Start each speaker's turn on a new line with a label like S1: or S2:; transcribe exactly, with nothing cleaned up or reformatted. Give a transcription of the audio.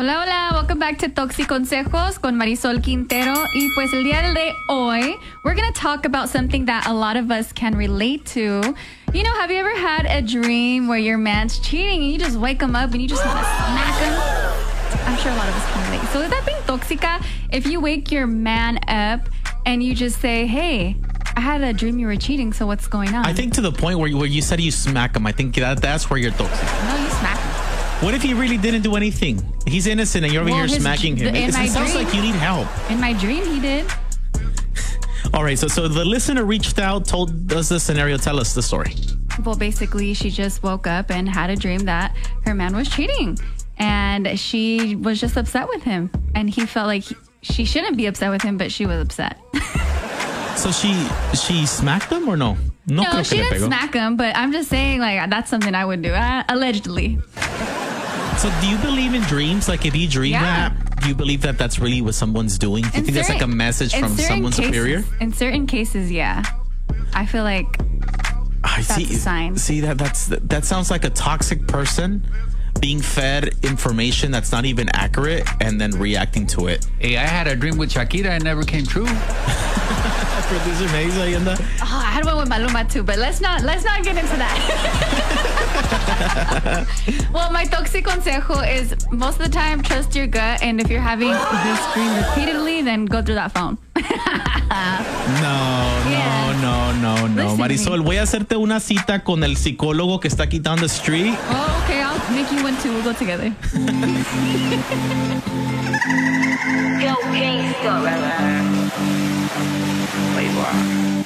S1: Hola, hola. Welcome back to Toxiconsejos con Marisol Quintero. Y pues el día de hoy, we're going to talk about something that a lot of us can relate to. You know, have you ever had a dream where your man's cheating and you just wake him up and you just want to smack him? I'm sure a lot of us can relate. So is that being tóxica? If you wake your man up and you just say, hey, I had a dream you were cheating, so what's going on?
S2: I think to the point where you, where you said you smack him, I think that that's where you're toxic.
S1: No, you smack him.
S2: What if he really didn't do anything? He's innocent and you're over
S1: Well,
S2: here
S1: his-
S2: smacking him.
S1: in
S2: It,
S1: my
S2: it sounds
S1: dream-
S2: like you need help.
S1: In my dream, he did.
S2: All right, so so the listener reached out, told us the scenario. Tell us the story.
S1: Well, basically, she just woke up and had a dream that her man was cheating. And she was just upset with him. And he felt like he, she shouldn't be upset with him, but she was upset.
S2: So she she smacked him or no?
S1: No,
S2: creo
S1: she
S2: que le
S1: didn't
S2: pegó.
S1: smack him, but I'm just saying, like, that's something I would do, uh, allegedly.
S2: So do you believe in dreams? Like if you dream
S1: Yeah.
S2: that, do you believe that that's really what someone's doing? Do you
S1: In
S2: think that's like a
S1: certain-
S2: message
S1: in
S2: from
S1: certain
S2: someone
S1: cases-
S2: superior?
S1: In certain cases, yeah. I feel like
S2: I
S1: that's
S2: see.
S1: a sign.
S2: See that that's that sounds like a toxic person being fed information that's not even accurate and then reacting to it.
S3: Hey, I had a dream with Shakira and it never came true.
S2: Producer Maze ahí anda.
S1: oh, I had one with Maluma too, but let's not let's not get into that. Well, my toxic consejo is most of the time trust your gut, and if you're having this dream repeatedly, then go through that phone.
S2: No,
S1: Yeah.
S2: no, no, no, no.
S1: Listen to
S2: Marisol,
S1: me.
S2: voy a hacerte una cita con el psicólogo que está aquí down the street.
S1: Oh, okay, I'll make you one too. We'll go together.
S4: Yo, gangsta. Playboy.